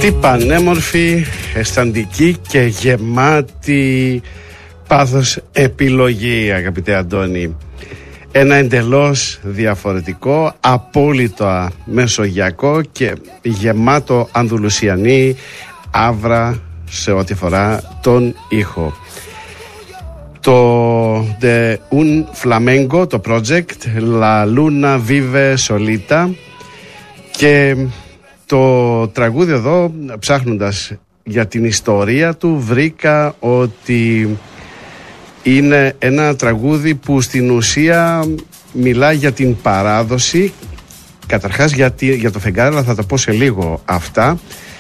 Τι πανέμορφη, αισθαντική και γεμάτη πάθος επιλογή, αγαπητέ Αντώνη. Ένα εντελώς διαφορετικό, απόλυτα μεσογειακό και γεμάτο ανδουλουσιανή άβρα σε ό,τι αφορά τον ήχο. Το The Un Flamenco, το project La Luna Vive Solita, και το τραγούδι εδώ, ψάχνοντας για την ιστορία του, βρήκα ότι είναι ένα τραγούδι που στην ουσία μιλάει για την παράδοση, καταρχάς για το φεγγάρι, αλλά θα τα πω σε λίγο αυτά,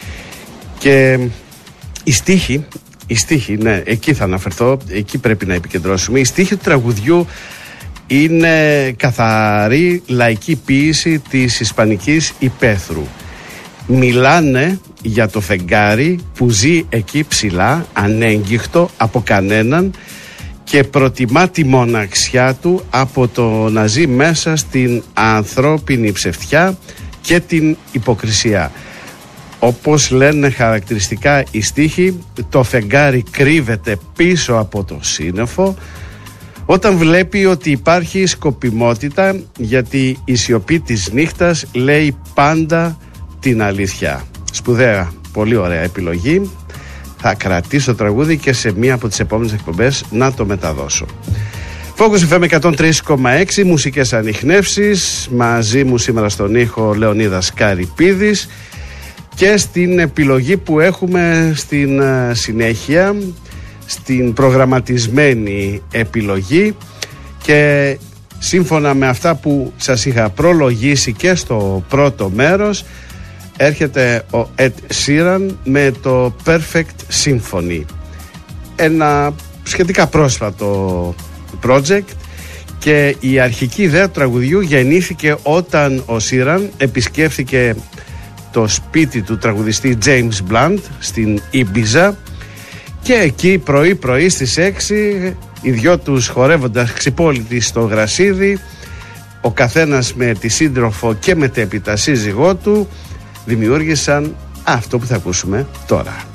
και η στίχη, ναι, εκεί θα αναφερθώ, εκεί πρέπει να επικεντρώσουμε. Η στίχη του τραγουδιού είναι καθαρή λαϊκή ποίηση της Ισπανικής υπαίθρου. Μιλάνε για το φεγγάρι που ζει εκεί ψηλά, ανέγγιχτο από κανέναν, και προτιμά τη μοναξιά του από το να ζει μέσα στην ανθρώπινη ψευτιά και την υποκρισία. Όπως λένε χαρακτηριστικά οι στίχοι, το φεγγάρι κρύβεται πίσω από το σύννεφο όταν βλέπει ότι υπάρχει σκοπιμότητα, γιατί η σιωπή της νύχτας λέει πάντα την αλήθεια. Σπουδαία, πολύ ωραία επιλογή. Θα κρατήσω το τραγούδι και σε μία από τις επόμενες εκπομπές να το μεταδώσω. Focus FM 103,6, μουσικές ανιχνεύσεις. Μαζί μου σήμερα στον ήχο Λεωνίδας Καρυπίδης, και στην επιλογή που έχουμε στην συνέχεια, στην προγραμματισμένη επιλογή, και σύμφωνα με αυτά που σας είχα προλογίσει και στο πρώτο μέρος, έρχεται ο Ed Sheeran με το Perfect Symphony, ένα σχετικά πρόσφατο project, και η αρχική ιδέα του τραγουδιού γεννήθηκε όταν ο Sheeran επισκέφθηκε το σπίτι του τραγουδιστή James Blunt στην Ήμπιζα, και εκεί πρωί στις 6 οι δυο τους χορεύοντας ξυπόλυτοι στο γρασίδι, ο καθένας με τη σύντροφο και μετέπειτα σύζυγό του, δημιούργησαν αυτό που θα ακούσουμε τώρα.